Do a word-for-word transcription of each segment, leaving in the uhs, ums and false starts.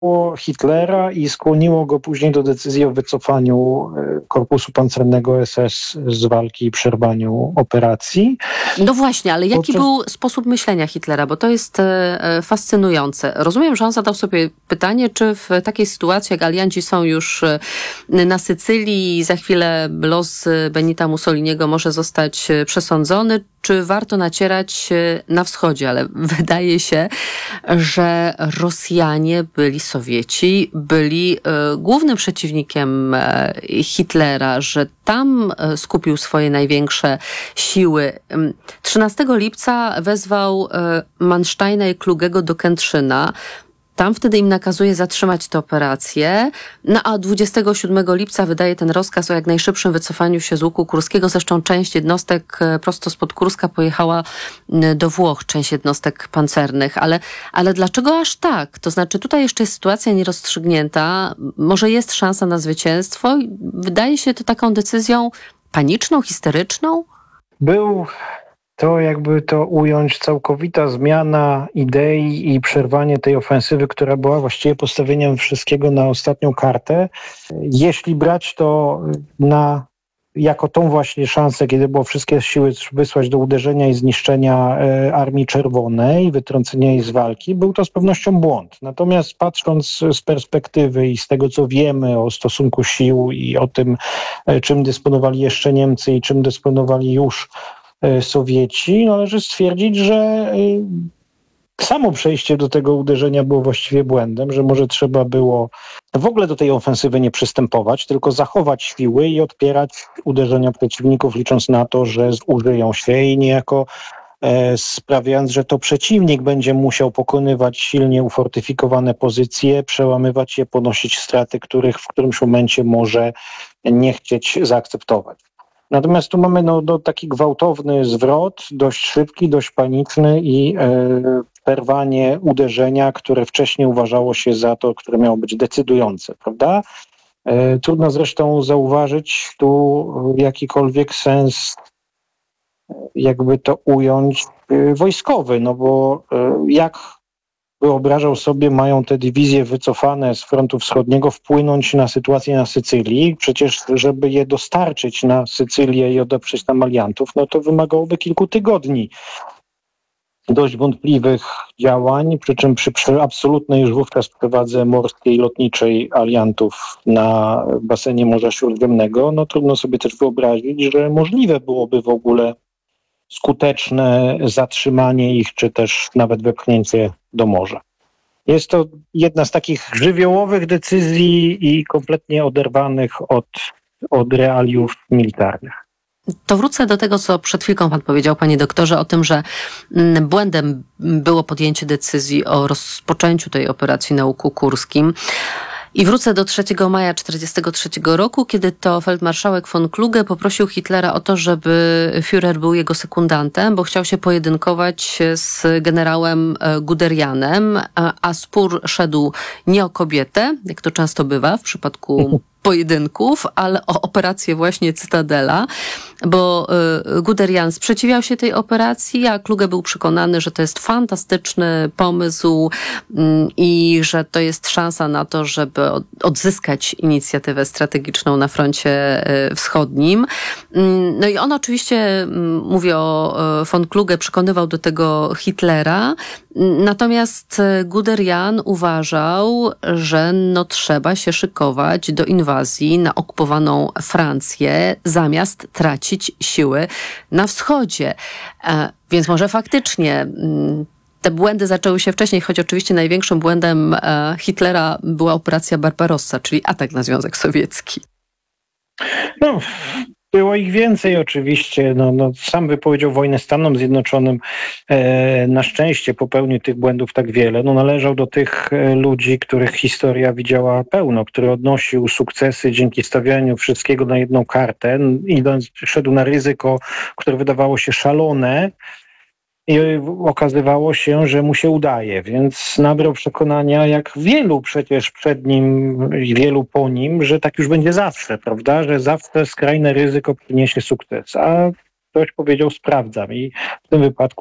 Hitlera i skłoniło go później do decyzji o wycofaniu korpusu pancernego S S z walki i przerwaniu operacji. No właśnie, ale jaki Podczas... był sposób myślenia Hitlera? Bo to jest e, fascynujące. Rozumiem, że on zadał sobie pytanie, czy w takiej sytuacji, jak alianci są już na Sycylii i za chwilę los Benita Mussoliniego może zostać przesądzony, czy warto nacierać na wschodzie, ale wydaje się, że Rosjanie byli, Sowieci byli e, głównym przeciwnikiem e, Hitlera, że tam e, skupił swoje największe siły. trzynastego lipca wezwał e, Mansteina i Klugego do Kętrzyna. Tam wtedy im nakazuje zatrzymać tę operację, no a dwudziestego siódmego lipca wydaje ten rozkaz o jak najszybszym wycofaniu się z łuku kurskiego. Zresztą część jednostek prosto spod Kurska pojechała do Włoch, część jednostek pancernych. Ale, ale dlaczego aż tak? To znaczy tutaj jeszcze jest sytuacja nierozstrzygnięta. Może jest szansa na zwycięstwo. Wydaje się to taką decyzją paniczną, histeryczną? Był... To jakby to ująć, całkowita zmiana idei i przerwanie tej ofensywy, która była właściwie postawieniem wszystkiego na ostatnią kartę. Jeśli brać to na, jako tą właśnie szansę, kiedy było wszystkie siły wysłać do uderzenia i zniszczenia e, Armii Czerwonej, wytrącenia jej z walki, był to z pewnością błąd. Natomiast patrząc z perspektywy i z tego, co wiemy o stosunku sił i o tym, e, czym dysponowali jeszcze Niemcy i czym dysponowali już Sowieci, należy stwierdzić, że samo przejście do tego uderzenia było właściwie błędem, że może trzeba było w ogóle do tej ofensywy nie przystępować, tylko zachować siły i odpierać uderzenia przeciwników, licząc na to, że zużyją się i niejako e, sprawiając, że to przeciwnik będzie musiał pokonywać silnie ufortyfikowane pozycje, przełamywać je, ponosić straty, których w którymś momencie może nie chcieć zaakceptować. Natomiast tu mamy no, no, taki gwałtowny zwrot, dość szybki, dość paniczny i e, przerwanie uderzenia, które wcześniej uważało się za to, które miało być decydujące, prawda? E, trudno zresztą zauważyć tu jakikolwiek sens, jakby to ująć, e, wojskowy, no bo e, jak wyobrażał sobie, mają te dywizje wycofane z frontu wschodniego wpłynąć na sytuację na Sycylii. Przecież, żeby je dostarczyć na Sycylię i odeprzeć tam aliantów, no to wymagałoby kilku tygodni dość wątpliwych działań, przy czym przy, przy absolutnej już wówczas przewadze morskiej i lotniczej aliantów na basenie Morza Śródziemnego, no trudno sobie też wyobrazić, że możliwe byłoby w ogóle skuteczne zatrzymanie ich, czy też nawet wepchnięcie do morza. Jest to jedna z takich żywiołowych decyzji i kompletnie oderwanych od, od realiów militarnych. To wrócę do tego, co przed chwilką pan powiedział, panie doktorze, o tym, że błędem było podjęcie decyzji o rozpoczęciu tej operacji na łuku kurskim. I wrócę do trzeciego maja tysiąc dziewięćset czterdziestego trzeciego roku, kiedy to feldmarszałek von Kluge poprosił Hitlera o to, żeby Führer był jego sekundantem, bo chciał się pojedynkować z generałem Guderianem, a, a spór szedł nie o kobietę, jak to często bywa w przypadku pojedynków, ale o operację właśnie Cytadela, bo y, Guderian sprzeciwiał się tej operacji, a Kluge był przekonany, że to jest fantastyczny pomysł y, i że to jest szansa na to, żeby od, odzyskać inicjatywę strategiczną na froncie y, wschodnim. Y, no i on oczywiście, y, mówię o y, von Kluge, przekonywał do tego Hitlera, y, natomiast Guderian uważał, że no trzeba się szykować do inwazji na okupowaną Francję, zamiast tracić siły na wschodzie. Więc może faktycznie te błędy zaczęły się wcześniej, choć oczywiście największym błędem Hitlera była operacja Barbarossa, czyli atak na Związek Sowiecki. No, było ich więcej oczywiście. No, no, sam wypowiedział wojnę Stanom Zjednoczonym. E, na szczęście popełnił tych błędów tak wiele. No, należał do tych e, ludzi, których historia widziała pełno, który odnosił sukcesy dzięki stawianiu wszystkiego na jedną kartę, idąc, szedł na ryzyko, które wydawało się szalone, i okazywało się, że mu się udaje, więc nabrał przekonania, jak wielu przecież przed nim i wielu po nim, że tak już będzie zawsze, prawda, że zawsze skrajne ryzyko przyniesie sukces, a ktoś powiedział sprawdzam i w tym wypadku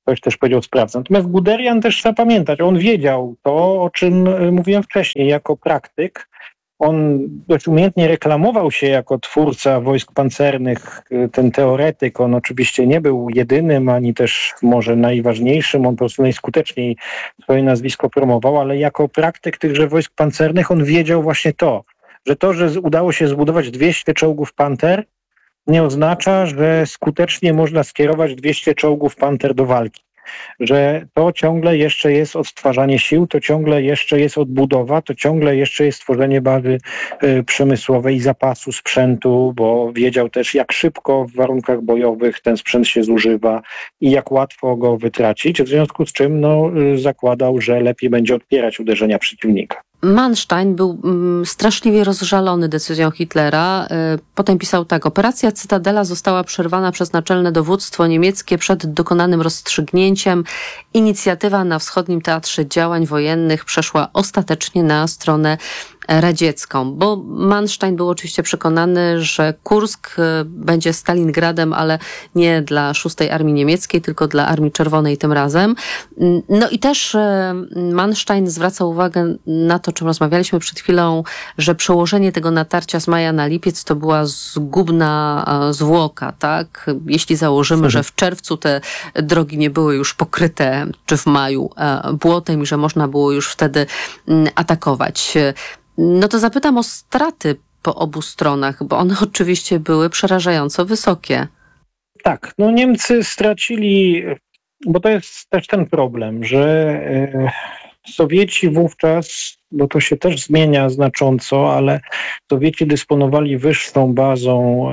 Ktoś też powiedział, sprawdza. Natomiast Guderian też trzeba pamiętać, on wiedział to, o czym mówiłem wcześniej, jako praktyk. On dość umiejętnie reklamował się jako twórca wojsk pancernych, ten teoretyk. On oczywiście nie był jedynym, ani też może najważniejszym. On po prostu najskuteczniej swoje nazwisko promował, ale jako praktyk tychże wojsk pancernych on wiedział właśnie to, że to, że udało się zbudować dwieście czołgów Panter, nie oznacza, że skutecznie można skierować dwieście czołgów Panter do walki. Że to ciągle jeszcze jest odtwarzanie sił, to ciągle jeszcze jest odbudowa, to ciągle jeszcze jest tworzenie bazy y, przemysłowej, zapasu sprzętu, bo wiedział też, jak szybko w warunkach bojowych ten sprzęt się zużywa i jak łatwo go wytracić, w związku z czym no, y, zakładał, że lepiej będzie odpierać uderzenia przeciwnika. Manstein był mm, straszliwie rozżalony decyzją Hitlera. Y, potem pisał tak: operacja Cytadela została przerwana przez naczelne dowództwo niemieckie przed dokonanym rozstrzygnięciem. Inicjatywa na wschodnim teatrze działań wojennych przeszła ostatecznie na stronę radziecką, bo Manstein był oczywiście przekonany, że Kursk będzie Stalingradem, ale nie dla szóstej Armii Niemieckiej, tylko dla Armii Czerwonej tym razem. No i też Manstein zwraca uwagę na to, o czym rozmawialiśmy przed chwilą, że przełożenie tego natarcia z maja na lipiec to była zgubna zwłoka, tak? Jeśli założymy, że w czerwcu te drogi nie były już pokryte, czy w maju błotem i że można było już wtedy atakować. No to zapytam o straty po obu stronach, bo one oczywiście były przerażająco wysokie. Tak, no Niemcy stracili, bo to jest też ten problem, że Sowieci wówczas, bo to się też zmienia znacząco, ale Sowieci dysponowali wyższą bazą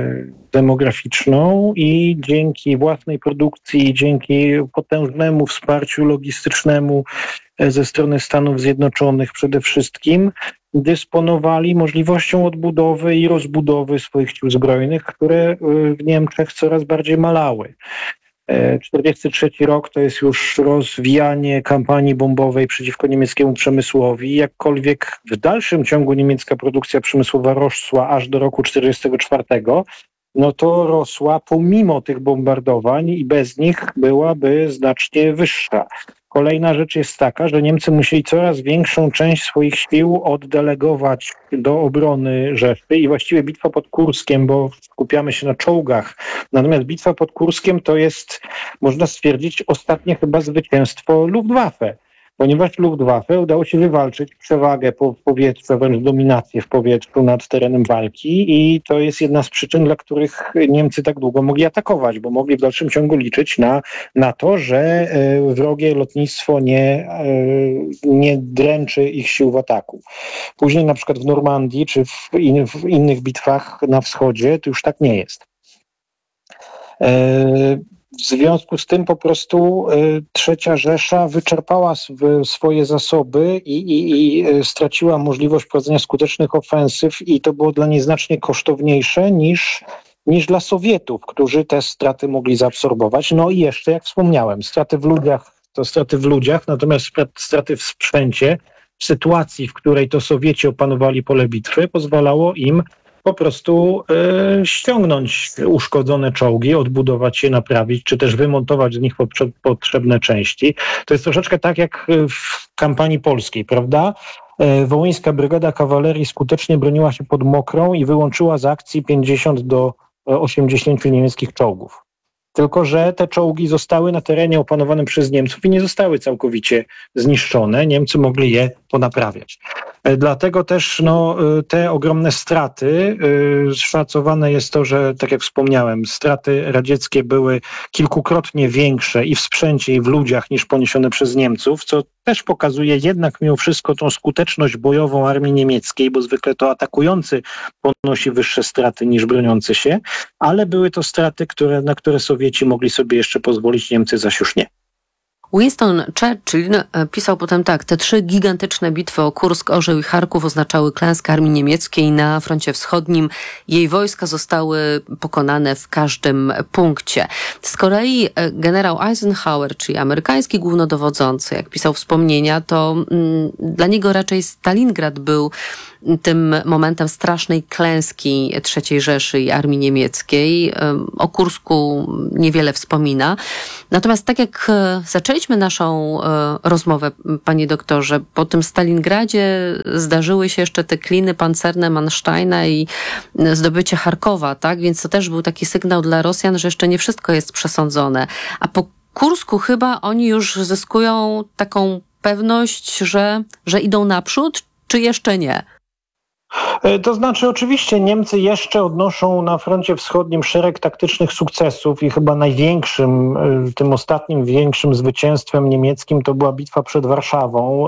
demograficzną i dzięki własnej produkcji, dzięki potężnemu wsparciu logistycznemu ze strony Stanów Zjednoczonych przede wszystkim, dysponowali możliwością odbudowy i rozbudowy swoich sił zbrojnych, które w Niemczech coraz bardziej malały. czterdziesty trzeci rok to jest już rozwijanie kampanii bombowej przeciwko niemieckiemu przemysłowi. Jakkolwiek w dalszym ciągu niemiecka produkcja przemysłowa rosła aż do roku czterdziestego czwartego, no to rosła pomimo tych bombardowań i bez nich byłaby znacznie wyższa. Kolejna rzecz jest taka, że Niemcy musieli coraz większą część swoich sił oddelegować do obrony Rzeszy i właściwie bitwa pod Kurskiem, bo skupiamy się na czołgach, natomiast bitwa pod Kurskiem to jest, można stwierdzić, ostatnie chyba zwycięstwo Luftwaffe, ponieważ Luftwaffe udało się wywalczyć przewagę po powietrzu, wręcz dominację w powietrzu nad terenem walki i to jest jedna z przyczyn, dla których Niemcy tak długo mogli atakować, bo mogli w dalszym ciągu liczyć na, na to, że wrogie lotnictwo nie, nie dręczy ich sił w ataku. Później na przykład w Normandii czy w, in, w innych bitwach na wschodzie to już tak nie jest. W związku z tym po prostu y, Trzecia Rzesza wyczerpała sw- swoje zasoby i, i, i straciła możliwość prowadzenia skutecznych ofensyw i to było dla niej znacznie kosztowniejsze niż, niż dla Sowietów, którzy te straty mogli zaabsorbować. No i jeszcze, jak wspomniałem, straty w ludziach to straty w ludziach, natomiast straty w sprzęcie w sytuacji, w której to Sowieci opanowali pole bitwy, pozwalało im po prostu y, ściągnąć uszkodzone czołgi, odbudować je, naprawić, czy też wymontować z nich potrze- potrzebne części. To jest troszeczkę tak jak w kampanii polskiej, prawda? Y, Wołyńska Brygada Kawalerii skutecznie broniła się pod Mokrą i wyłączyła z akcji pięćdziesiąt do osiemdziesięciu niemieckich czołgów. Tylko że te czołgi zostały na terenie opanowanym przez Niemców i nie zostały całkowicie zniszczone. Niemcy mogli je ponaprawiać. Dlatego też no, te ogromne straty, yy, szacowane jest to, że tak jak wspomniałem, straty radzieckie były kilkukrotnie większe i w sprzęcie, i w ludziach niż poniesione przez Niemców, co też pokazuje jednak mimo wszystko tą skuteczność bojową armii niemieckiej, bo zwykle to atakujący ponosi wyższe straty niż broniący się, ale były to straty, które, na które Sowieci mogli sobie jeszcze pozwolić, Niemcy zaś już nie. Winston Churchill pisał potem tak: te trzy gigantyczne bitwy o Kursk, Orzeł i Charków oznaczały klęskę armii niemieckiej na froncie wschodnim. Jej wojska zostały pokonane w każdym punkcie. Z kolei generał Eisenhower, czyli amerykański głównodowodzący, jak pisał wspomnienia, to mm, dla niego raczej Stalingrad był tym momentem strasznej klęski trzeciej Rzeszy i armii niemieckiej. O Kursku niewiele wspomina. Natomiast tak jak zaczęliśmy naszą rozmowę, panie doktorze, po tym Stalingradzie zdarzyły się jeszcze te kliny pancerne Mansteina i zdobycie Charkowa, tak? Więc to też był taki sygnał dla Rosjan, że jeszcze nie wszystko jest przesądzone. A po Kursku chyba oni już zyskują taką pewność, że, że idą naprzód, czy jeszcze nie? To znaczy oczywiście Niemcy jeszcze odnoszą na froncie wschodnim szereg taktycznych sukcesów i chyba największym, tym ostatnim większym zwycięstwem niemieckim to była bitwa przed Warszawą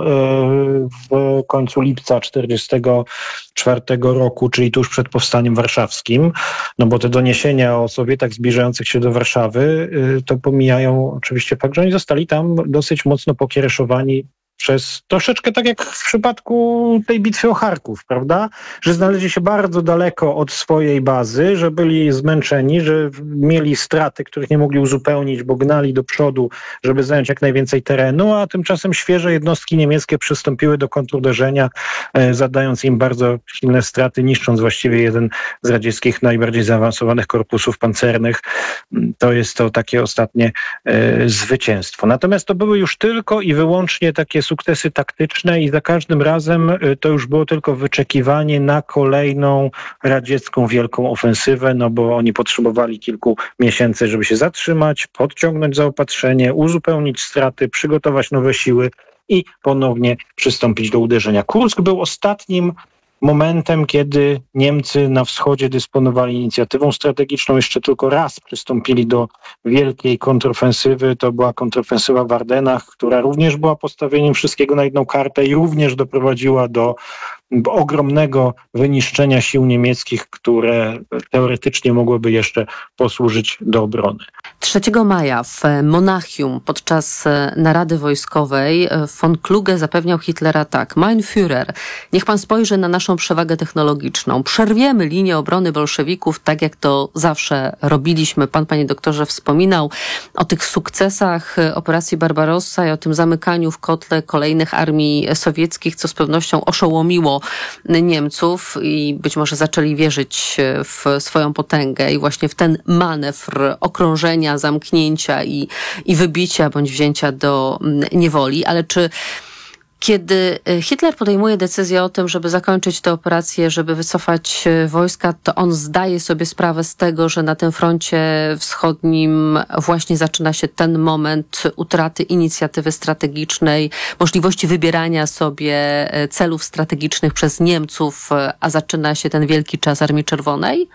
w końcu lipca tysiąc dziewięćset czterdziestego czwartego roku, czyli tuż przed powstaniem warszawskim, no bo te doniesienia o Sowietach zbliżających się do Warszawy to pomijają oczywiście fakt, że oni zostali tam dosyć mocno pokiereszowani przez troszeczkę tak jak w przypadku tej bitwy o Charków, prawda? Że znaleźli się bardzo daleko od swojej bazy, że byli zmęczeni, że mieli straty, których nie mogli uzupełnić, bo gnali do przodu, żeby zająć jak najwięcej terenu, a tymczasem świeże jednostki niemieckie przystąpiły do kontruderzenia, e, zadając im bardzo silne straty, niszcząc właściwie jeden z radzieckich najbardziej zaawansowanych korpusów pancernych. To jest to takie ostatnie e, zwycięstwo. Natomiast to były już tylko i wyłącznie takie sukcesy taktyczne i za każdym razem to już było tylko wyczekiwanie na kolejną radziecką wielką ofensywę, no bo oni potrzebowali kilku miesięcy, żeby się zatrzymać, podciągnąć zaopatrzenie, uzupełnić straty, przygotować nowe siły i ponownie przystąpić do uderzenia. Kursk był ostatnim momentem, kiedy Niemcy na wschodzie dysponowali inicjatywą strategiczną. Jeszcze tylko raz przystąpili do wielkiej kontrofensywy. To była kontrofensywa w Ardenach, która również była postawieniem wszystkiego na jedną kartę i również doprowadziła do ogromnego wyniszczenia sił niemieckich, które teoretycznie mogłyby jeszcze posłużyć do obrony. trzeciego maja w Monachium podczas narady wojskowej von Kluge zapewniał Hitlera tak: Mein Führer, niech pan spojrzy na naszą przewagę technologiczną. Przerwiemy linię obrony bolszewików, tak jak to zawsze robiliśmy. Pan, panie doktorze, wspominał o tych sukcesach operacji Barbarossa i o tym zamykaniu w kotle kolejnych armii sowieckich, co z pewnością oszołomiło Niemców i być może zaczęli wierzyć w swoją potęgę i właśnie w ten manewr okrążenia, zamknięcia i, i wybicia bądź wzięcia do niewoli. Ale czy kiedy Hitler podejmuje decyzję o tym, żeby zakończyć tę operację, żeby wycofać wojska, to on zdaje sobie sprawę z tego, że na tym froncie wschodnim właśnie zaczyna się ten moment utraty inicjatywy strategicznej, możliwości wybierania sobie celów strategicznych przez Niemców, a zaczyna się ten wielki czas Armii Czerwonej?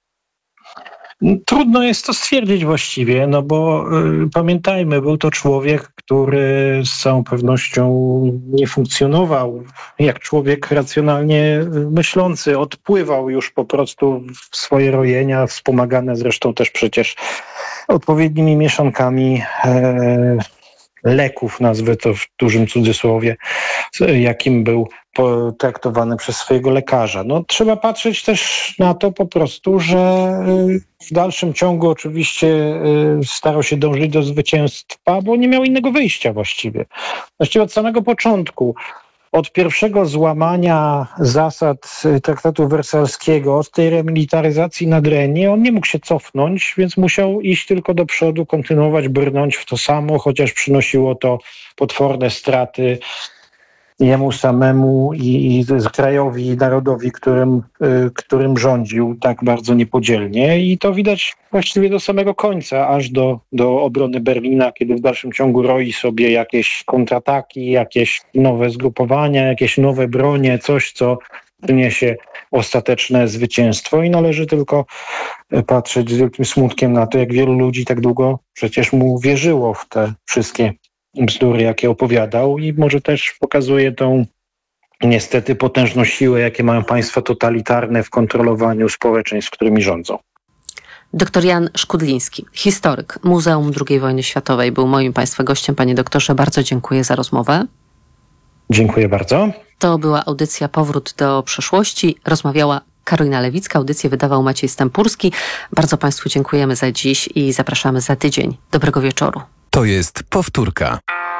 Trudno jest to stwierdzić właściwie, no bo y, pamiętajmy, był to człowiek, który z całą pewnością nie funkcjonował jak człowiek racjonalnie myślący. Odpływał już po prostu w swoje rojenia, wspomagane zresztą też przecież odpowiednimi mieszankami e, leków, nazwę to w dużym cudzysłowie, jakim był potraktowany przez swojego lekarza. No, trzeba patrzeć też na to po prostu, że w dalszym ciągu oczywiście starał się dążyć do zwycięstwa, bo nie miał innego wyjścia właściwie. Właściwie od samego początku, od pierwszego złamania zasad traktatu wersalskiego, od tej remilitaryzacji na Drenie, on nie mógł się cofnąć, więc musiał iść tylko do przodu, kontynuować, brnąć w to samo, chociaż przynosiło to potworne straty jemu samemu i, i krajowi, i narodowi, którym, y, którym rządził tak bardzo niepodzielnie. I to widać właściwie do samego końca, aż do, do obrony Berlina, kiedy w dalszym ciągu roi sobie jakieś kontrataki, jakieś nowe zgrupowania, jakieś nowe bronie, coś, co przyniesie ostateczne zwycięstwo. I należy tylko patrzeć z wielkim smutkiem na to, jak wielu ludzi tak długo przecież mu wierzyło w te wszystkie bzdury, jakie opowiadał, i może też pokazuje tą niestety potężną siłę, jakie mają państwa totalitarne w kontrolowaniu społeczeństw, którymi rządzą. Doktor Jan Szkudliński, historyk Muzeum drugiej Wojny Światowej, był moim państwa gościem. Panie doktorze, bardzo dziękuję za rozmowę. Dziękuję bardzo. To była audycja Powrót do przeszłości. Rozmawiała Karolina Lewicka, audycję wydawał Maciej Stępurski. Bardzo państwu dziękujemy za dziś i zapraszamy za tydzień. Dobrego wieczoru. To jest powtórka.